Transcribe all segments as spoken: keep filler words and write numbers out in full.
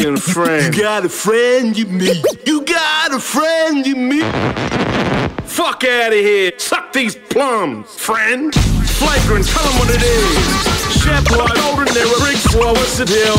friend. You got a friend you meet. You got a friend you meet. Fuck out of here. Suck these plums, friend. Flagrant, tell them what it is. Chef White, holding there with Rick Swell, what's the deal?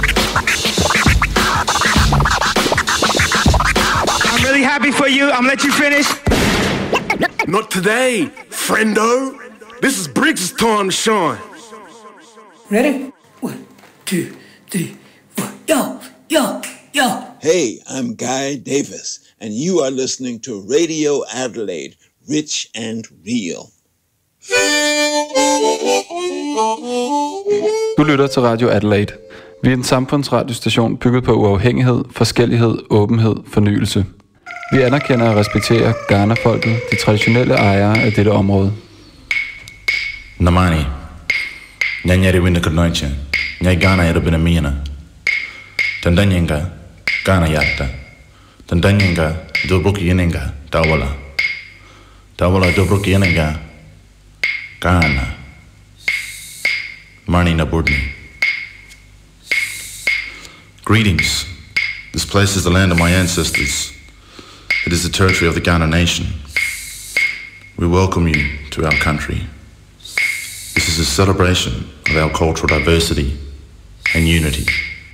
I'm really happy for you. I'm gonna let you finish. Not today, friendo. This is Briggs' time to shine. Ready? One, two, three, four. Yo, yo, yo. Hey, I'm Guy Davis, and you are listening to Radio Adelaide, Rich and Real. Du lytter til Radio Adelaide. Vi er en samfundsradiostation bygget på uafhængighed, forskellighed, åbenhed, fornyelse. Vi anerkender og respekterer Ghana-folket, de traditionelle ejere af dette område. Namani, nyanyeri winda kadnoiche, nyai Ghana yada bina mina. Tandanyenga, Ghana yatta. Tandanyenga, dobruki yenenga, tawala. Tawala dobruki yenenga, Ghana. Marni Naburdni. Greetings. This place is the land of my ancestors. It is the territory of the Ghana nation. We welcome you to our country. This is a celebration of our cultural diversity and unity.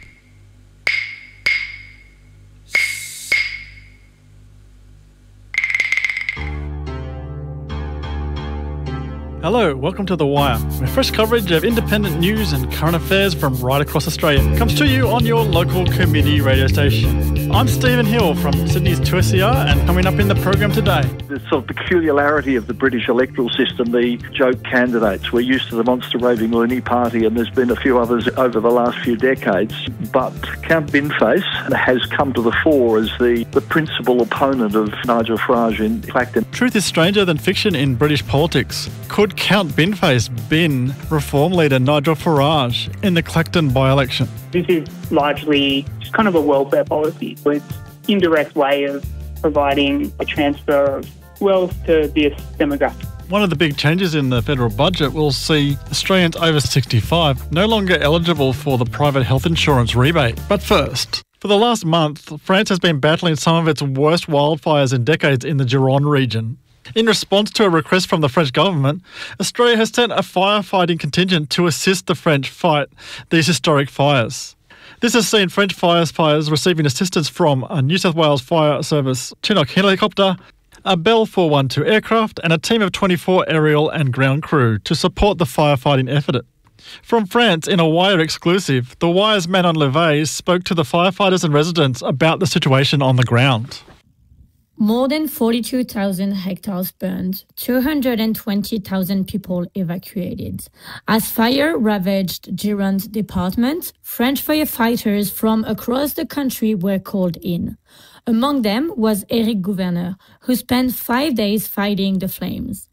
Hello, welcome to The Wire, where fresh coverage of independent news and current affairs from right across Australia comes to you on your local community radio station. I'm Stephen Hill from Sydney's two S E R, and coming up in the program today. The sort of peculiarity of the British electoral system, the joke candidates. We're used to the monster raving loony party, and there's been a few others over the last few decades. But Count Binface has come to the fore as the, the principal opponent of Nigel Farage in Clacton. Truth is stranger than fiction in British politics. Could Count Binface bin Reform leader Nigel Farage in the Clacton by-election? This is largely just kind of a welfare policy. It's an indirect way of providing a transfer of wealth to this demographic. One of the big changes in the federal budget will see Australians over sixty-five no longer eligible for the private health insurance rebate. But first, for the last month, France has been battling some of its worst wildfires in decades in the Gironde region. In response to a request from the French government, Australia has sent a firefighting contingent to assist the French fight these historic fires. This has seen French firefighters receiving assistance from a New South Wales Fire Service Chinook helicopter, a Bell four one two aircraft, and a team of twenty-four aerial and ground crew to support the firefighting effort. From France, in a Wire exclusive, the Wire's Manon Levay spoke to the firefighters and residents about the situation on the ground. More than forty-two thousand hectares burned, two hundred twenty thousand people evacuated. As fire ravaged Gironde department, French firefighters from across the country were called in. Among them was Éric Gouverneur, who spent five days fighting the flames.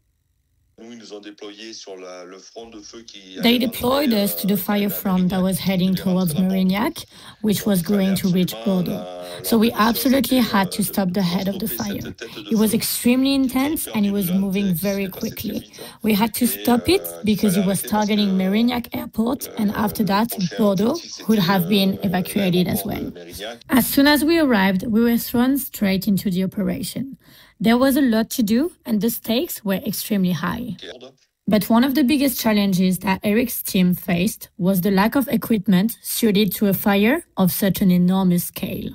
They deployed us to the fire front that was heading towards Mérignac, which was going to reach Bordeaux. So we absolutely had to stop the head of the fire. It was extremely intense and it was moving very quickly. We had to stop it because it was targeting Mérignac airport, and after that, Bordeaux would have been evacuated as well. As soon as we arrived, we were thrown straight into the operation. There was a lot to do, and the stakes were extremely high. But one of the biggest challenges that Eric's team faced was the lack of equipment suited to a fire of such an enormous scale.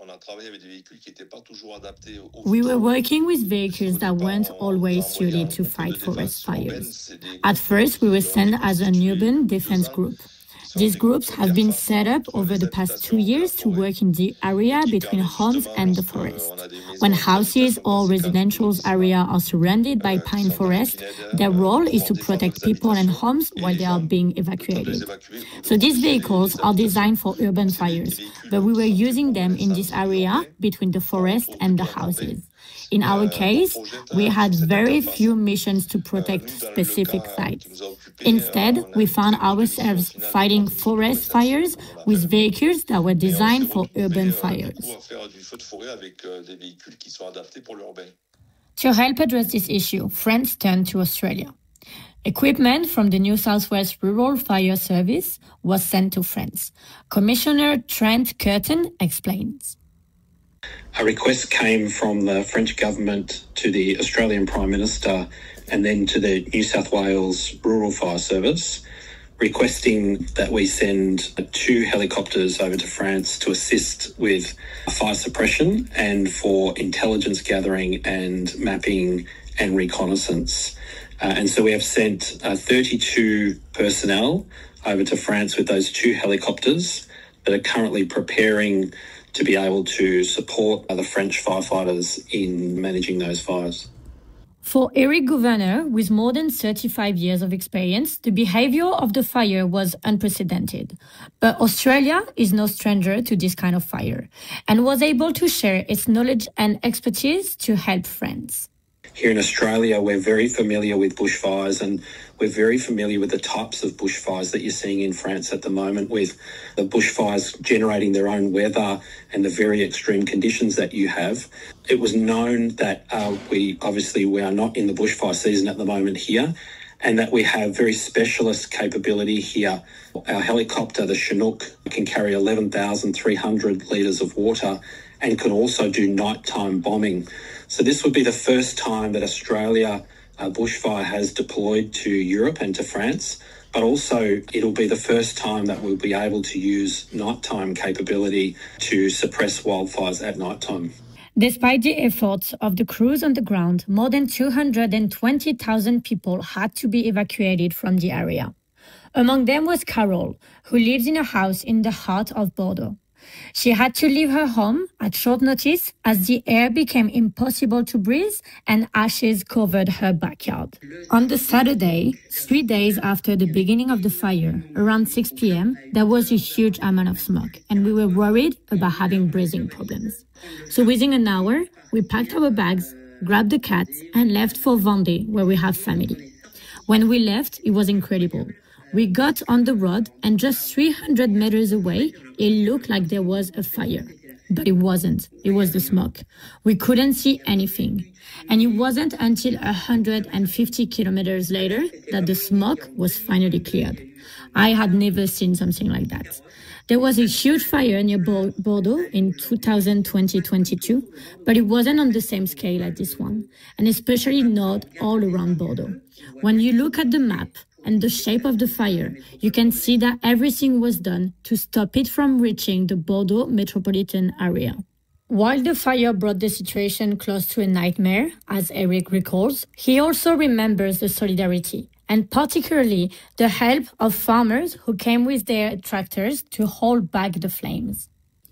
We were working with vehicles that weren't always suited to fight forest fires. At first, we were sent as an urban defense group. These groups have been set up over the past two years to work in the area between homes and the forest. When houses or residential areas are surrounded by pine forest, their role is to protect people and homes while they are being evacuated. So these vehicles are designed for urban fires, but we were using them in this area between the forest and the houses. In our case, we had very few missions to protect specific sites. Instead, we found ourselves fighting forest fires with vehicles that were designed for urban fires. To help address this issue, France turned to Australia. Equipment from the New South Wales Rural Fire Service was sent to France. Commissioner Trent Curtin explains. A request came from the French government to the Australian Prime Minister and then to the New South Wales Rural Fire Service, requesting that we send two helicopters over to France to assist with fire suppression and for intelligence gathering and mapping and reconnaissance. Uh, and so we have sent uh, thirty-two personnel over to France with those two helicopters that are currently preparing to be able to support uh, the French firefighters in managing those fires. For Eric Gouverneur, with more than thirty-five years of experience, the behaviour of the fire was unprecedented. But Australia is no stranger to this kind of fire and was able to share its knowledge and expertise to help France. Here in Australia, we're very familiar with bushfires, and we're very familiar with the types of bushfires that you're seeing in France at the moment, with the bushfires generating their own weather and the very extreme conditions that you have. It was known that uh, we obviously we are not in the bushfire season at the moment here, and that we have very specialist capability here. Our helicopter, the Chinook, can carry eleven thousand three hundred litres of water and can also do nighttime bombing. So this would be the first time that Australia uh, bushfire has deployed to Europe and to France, but also it'll be the first time that we'll be able to use nighttime capability to suppress wildfires at nighttime. Despite the efforts of the crews on the ground, more than two hundred twenty thousand people had to be evacuated from the area. Among them was Carol, who lives in a house in the heart of Bordeaux. She had to leave her home at short notice as the air became impossible to breathe and ashes covered her backyard. On the Saturday, three days after the beginning of the fire, around six p.m., there was a huge amount of smoke and we were worried about having breathing problems. So within an hour, we packed our bags, grabbed the cats and left for Vendée, where we have family. When we left, it was incredible. We got on the road and just three hundred meters away, it looked like there was a fire. But it wasn't. It was the smoke. We couldn't see anything. And it wasn't until one hundred fifty kilometers later that the smoke was finally cleared. I had never seen something like that. There was a huge fire near Bordeaux in two thousand twenty to twenty-two, but it wasn't on the same scale as this one, and especially not all around Bordeaux. When you look at the map, and the shape of the fire, you can see that everything was done to stop it from reaching the Bordeaux metropolitan area. While the fire brought the situation close to a nightmare, as Eric recalls, he also remembers the solidarity, and particularly the help of farmers who came with their tractors to hold back the flames.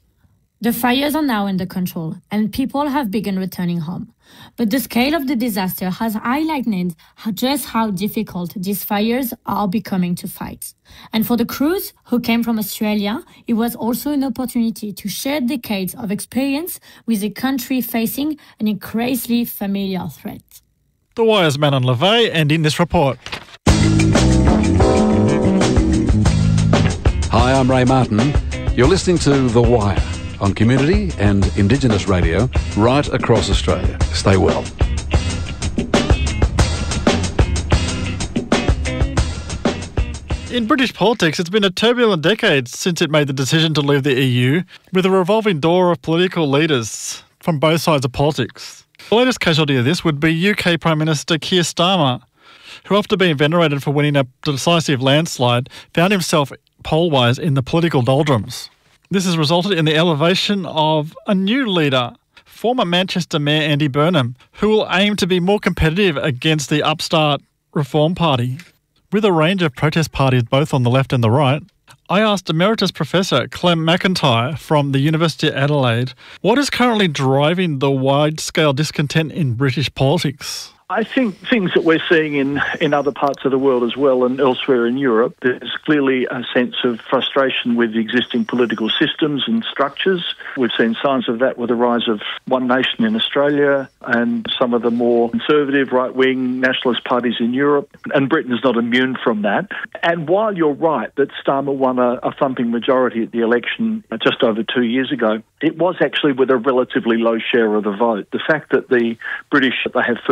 The fires are now under control, and people have begun returning home. But the scale of the disaster has highlighted just how difficult these fires are becoming to fight. And for the crews who came from Australia, it was also an opportunity to share decades of experience with a country facing an increasingly familiar threat. The Wire's Manon LeVay, and in this report. Hi, I'm Ray Martin. You're listening to The Wire on Community and Indigenous Radio right across Australia. Stay well. In British politics, it's been a turbulent decade since it made the decision to leave the E U, with a revolving door of political leaders from both sides of politics. The latest casualty of this would be U K Prime Minister Keir Starmer, who, after being venerated for winning a decisive landslide, found himself poll-wise in the political doldrums. This has resulted in the elevation of a new leader, former Manchester Mayor Andy Burnham, who will aim to be more competitive against the upstart Reform Party. With a range of protest parties both on the left and the right, I asked Emeritus Professor Clem McIntyre from the University of Adelaide what is currently driving the wide-scale discontent in British politics. I think things that we're seeing in, in other parts of the world as well and elsewhere in Europe, there's clearly a sense of frustration with the existing political systems and structures. We've seen signs of that with the rise of One Nation in Australia and some of the more conservative right-wing nationalist parties in Europe, and Britain's not immune from that. And while you're right that Starmer won a, a thumping majority at the election just over two years ago, it was actually with a relatively low share of the vote. The fact that the British, they have first past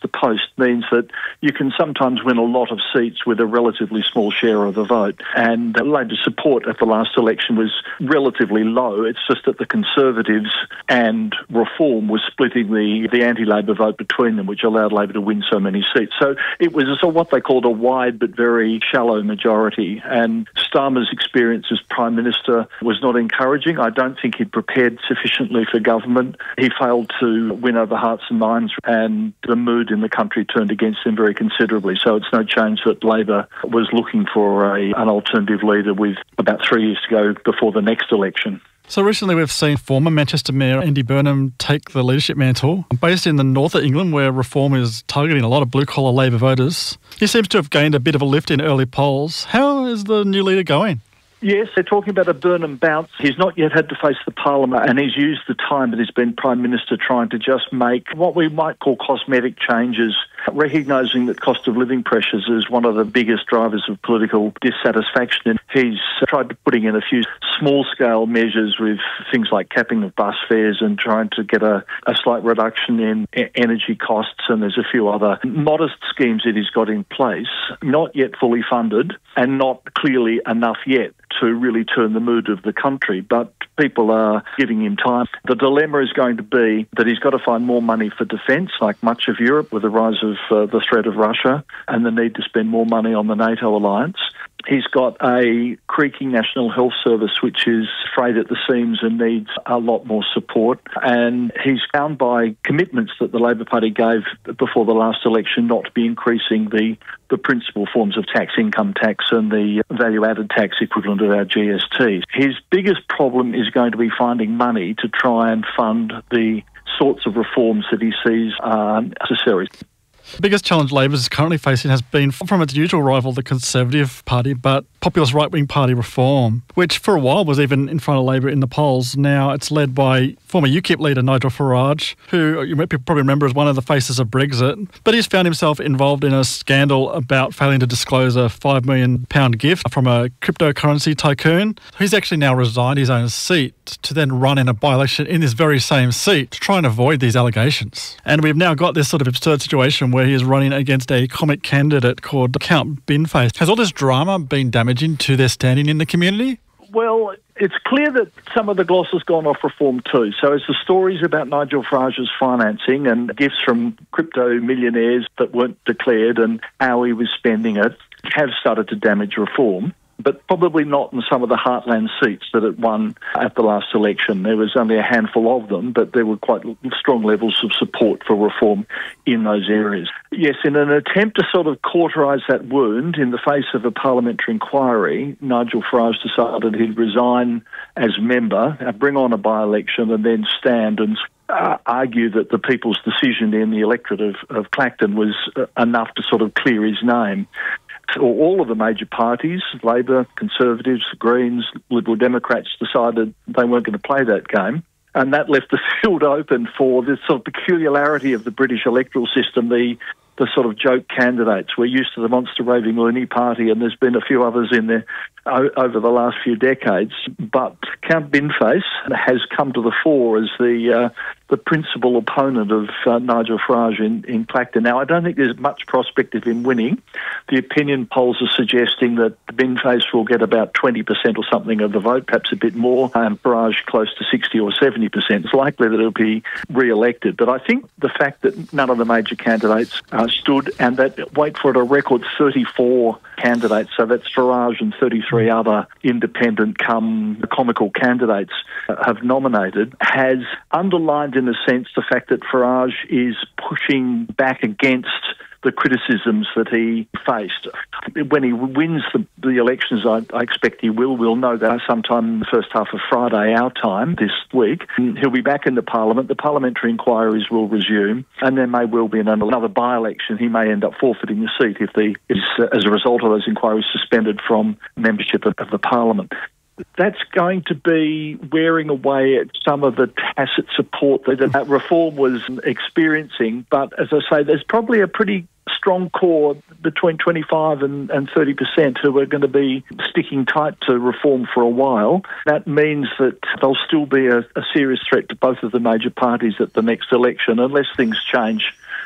the post means that you can sometimes win a lot of seats with a relatively small share of the vote. And Labor's support at the last election was relatively low. It's just that the Conservatives and Reform was splitting the, the anti-Labor vote between them, which allowed Labor to win so many seats. So it was a, what they called a wide but very shallow majority. And Starmer's experience as Prime Minister was not encouraging. I don't think he'd prepared sufficiently for government. He failed to win over hearts and minds, and the mood in the country turned against him very considerably. So it's no change that Labor was looking for a, an alternative leader with about three years to go before the next election. So recently we've seen former Manchester Mayor Andy Burnham take the leadership mantle. Based in the north of England, where Reform is targeting a lot of blue-collar Labor voters, he seems to have gained a bit of a lift in early polls. How is the new leader going? Yes, they're talking about a Burnham bounce. He's not yet had to face the Parliament, and he's used the time that he's been Prime Minister trying to just make what we might call cosmetic changes, recognising that cost of living pressures is one of the biggest drivers of political dissatisfaction. And he's tried putting in a few small-scale measures with things like capping of bus fares and trying to get a, a slight reduction in energy costs, and there's a few other modest schemes that he's got in place, not yet fully funded and not clearly enough yet to really turn the mood of the country, but people are giving him time. The dilemma is going to be that he's got to find more money for defence, like much of Europe, with the rise of uh, the threat of Russia and the need to spend more money on the NATO alliance. He's got a creaking National Health Service which is frayed at the seams and needs a lot more support. And he's bound by commitments that the Labor Party gave before the last election not to be increasing the, the principal forms of tax, income tax and the value-added tax equivalent of our G S T. His biggest problem is going to be finding money to try and fund the sorts of reforms that he sees are necessary. The biggest challenge Labor is currently facing has been from its usual rival, the Conservative Party, but populist right-wing party Reform, which for a while was even in front of Labor in the polls. Now it's led by former UKIP leader Nigel Farage, who you might probably remember as one of the faces of Brexit, but he's found himself involved in a scandal about failing to disclose a five million pound gift from a cryptocurrency tycoon. He's actually now resigned his own seat to then run in a by-election in this very same seat to try and avoid these allegations. And we've now got this sort of absurd situation where he is running against a comic candidate called Count Binface. Has all this drama been damaging to their standing in the community? Well, it's clear that some of the gloss has gone off Reform too. So as the stories about Nigel Farage's financing and gifts from crypto millionaires that weren't declared and how he was spending it have started to damage Reform, but probably not in some of the heartland seats that it won at the last election. There was only a handful of them, but there were quite strong levels of support for Reform in those areas. Yes, in an attempt to sort of cauterise that wound in the face of a parliamentary inquiry, Nigel Farage decided he'd resign as member, bring on a by-election and then stand and Uh, argue that the people's decision in the electorate of, of Clacton was uh, enough to sort of clear his name. So all of the major parties, Labor, Conservatives, Greens, Liberal Democrats, decided they weren't going to play that game. And that left the field open for this sort of peculiarity of the British electoral system, the the sort of joke candidates. We're used to the monster raving loony party, and there's been a few others in there o- over the last few decades. But Count Binface has come to the fore as the uh, the principal opponent of uh, Nigel Farage in, in Clacton. Now, I don't think there's much prospect of him winning. The opinion polls are suggesting that Binface will get about twenty percent or something of the vote, perhaps a bit more, and Farage close to sixty or seventy percent. It's likely that he'll be re-elected. But I think the fact that none of the major candidates uh, stood, and that, wait for it, a record thirty-four candidates, so that's Farage and thirty-three other independent come comical candidates uh, have nominated, has underlined in a sense the fact that Farage is pushing back against the criticisms that he faced. When he wins the, the elections, I, I expect he will. We'll know that sometime in the first half of Friday, our time, this week. He'll be back in the Parliament. The parliamentary inquiries will resume, and there may well be another by-election. He may end up forfeiting the seat if the is, uh, as a result of those inquiries, suspended from membership of, of the Parliament. That's going to be wearing away at some of the tacit support that, that Reform was experiencing. But as I say, there's probably a pretty strong core between twenty-five and, and thirty percent who are going to be sticking tight to Reform for a while. That means that there'll still be a, a serious threat to both of the major parties at the next election unless things change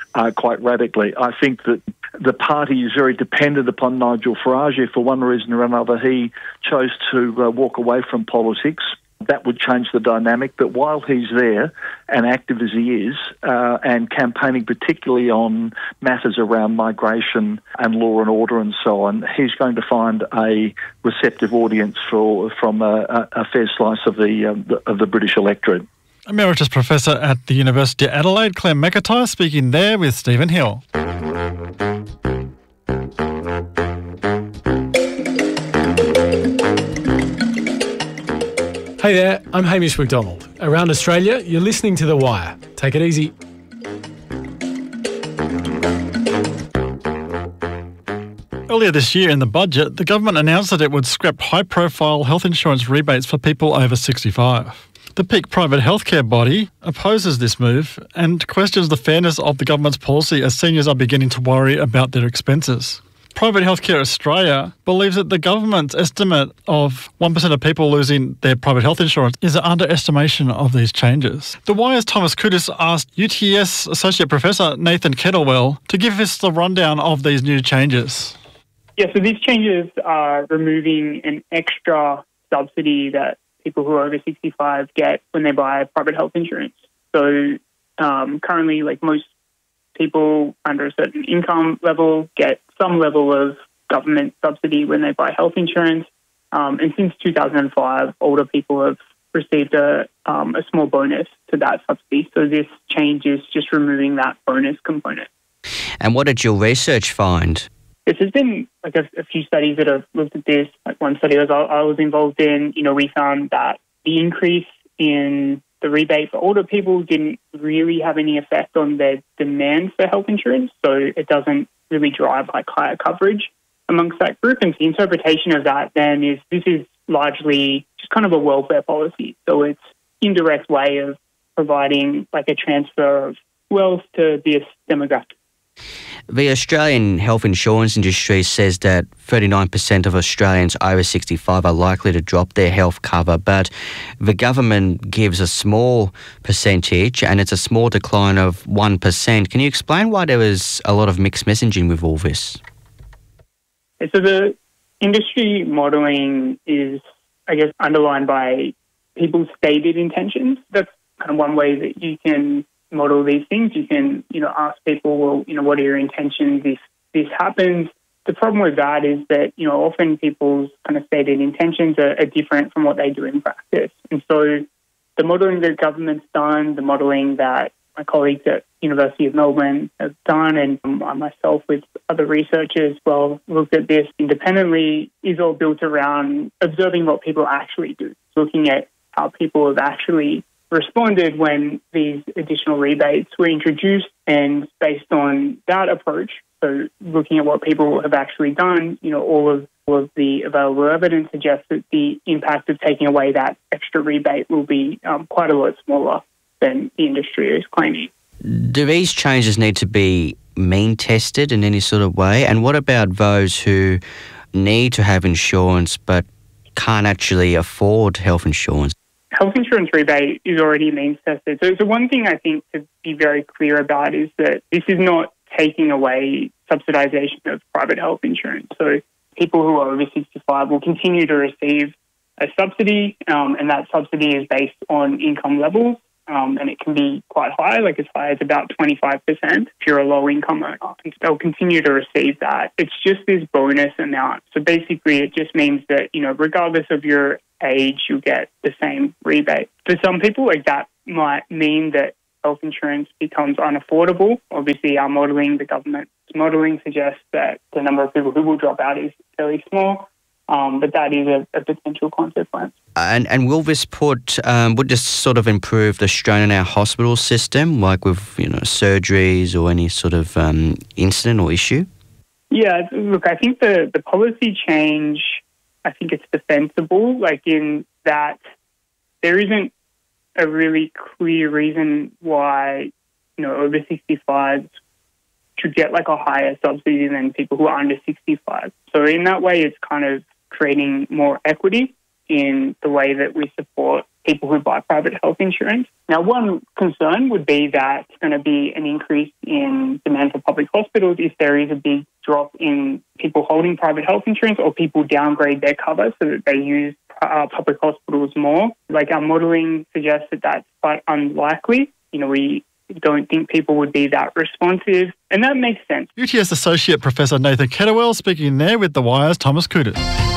uh, quite radically. I think that the party is very dependent upon Nigel Farage. If for one reason or another he chose to uh, walk away from politics, that would change the dynamic. But while he's there, and active as he is, uh, and campaigning particularly on matters around migration and law and order and so on, he's going to find a receptive audience for from a, a fair slice of the, um, the of the British electorate. Emeritus Professor at the University of Adelaide, Claire McIntyre, speaking there with Stephen Hill. Hey there, I'm Hamish McDonald. Around Australia, you're listening to The Wire. Take it easy. Earlier this year in the budget, the government announced that it would scrap high-profile health insurance rebates for people over sixty-five. The peak private healthcare body opposes this move and questions the fairness of the government's policy as seniors are beginning to worry about their expenses. Private Healthcare Australia believes that the government's estimate of one percent of people losing their private health insurance is an underestimation of these changes. The Wire's Thomas Kudus asked U T S Associate Professor Nathan Kettlewell to give us the rundown of these new changes. Yeah, so these changes are removing an extra subsidy that people who are over sixty-five get when they buy private health insurance. So um, currently, like most people under a certain income level get some level of government subsidy when they buy health insurance. Um, and since two thousand five, older people have received a, um, a small bonus to that subsidy. So this change is just removing that bonus component. And what did your research find? Yes, there's been like a, a few studies that have looked at this. Like one study was I, I was involved in, you know, we found that the increase in the rebate for older people didn't really have any effect on their demand for health insurance. So it doesn't really drive like higher coverage amongst that group. And the interpretation of that then is this is largely just kind of a welfare policy. So it's indirect way of providing like a transfer of wealth to this demographic. The Australian health insurance industry says that thirty-nine percent of Australians over sixty-five are likely to drop their health cover, but the government gives a small percentage and it's a small decline of one percent. Can you explain why there was a lot of mixed messaging with all this? So the industry modelling is, I guess, underlined by people's stated intentions. That's kind of one way that you can model these things. You can, you know, ask people, well, you know, what are your intentions if this happens? The problem with that is that, you know, often people's kind of stated intentions are, are different from what they do in practice. And so the modelling that government's done, the modelling that my colleagues at University of Melbourne have done, and I myself with other researchers well looked at this independently, is all built around observing what people actually do, looking at how people have actually responded when these additional rebates were introduced, and based on that approach, so looking at what people have actually done, you know, all of, all of the available evidence suggests that the impact of taking away that extra rebate will be um, quite a lot smaller than the industry is claiming. Do these changes need to be mean tested in any sort of way? And what about those who need to have insurance but can't actually afford health insurance? Health insurance rebate is already means tested. So, so one thing I think to be very clear about is that this is not taking away subsidisation of private health insurance. So people who are over sixty-five will continue to receive a subsidy, um, and that subsidy is based on income levels, um, and it can be quite high, like as high as about twenty-five percent if you're a low-income earner. And they'll continue to receive that. It's just this bonus amount. So basically it just means that, you know, regardless of your age, you get the same rebate. For some people, like that might mean that health insurance becomes unaffordable. Obviously, our modelling, the government's modelling suggests that the number of people who will drop out is fairly small, um, but that is a, a potential consequence. And and will this put, um, would this sort of improve the strain in our hospital system, like with, you know, surgeries or any sort of um, incident or issue? Yeah, look, I think the, the policy change, I think it's defensible, like in that there isn't a really clear reason why, you know, over sixty-fives should get like a higher subsidy than people who are under sixty-five. So in that way, it's kind of creating more equity. in the way that we support people who buy private health insurance. Now, one concern would be that it's going to be an increase in demand for public hospitals if there is a big drop in people holding private health insurance or people downgrade their cover so that they use uh, public hospitals more. Like our modelling suggests that that's quite unlikely. You know, we don't think people would be that responsive, and that makes sense. U T S Associate Professor Nathan Kettlewell speaking there with The Wire's Thomas Couters.